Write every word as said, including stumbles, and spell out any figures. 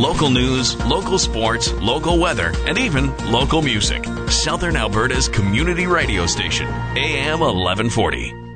local news, local sports, local weather, and even local music. Southern Alberta's community radio station, A M eleven forty.